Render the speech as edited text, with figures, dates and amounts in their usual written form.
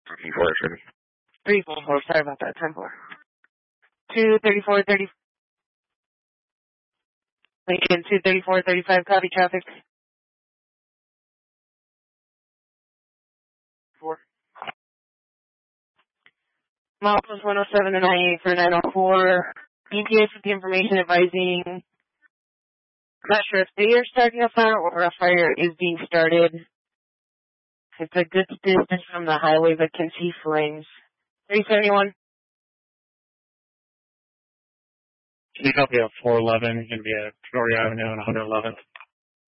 3-4, 3-4, sorry about that, 10-4. 2-34-30. Lincoln, 2-34-35, copy traffic. 4. Miles 107 and 98 for 904. EPA with the information advising, I'm not sure if they are starting a fire or a fire is being started. It's a good distance from the highway but can see flames. 371. Can you copy at 411? Going to be at Peoria Avenue and 111th.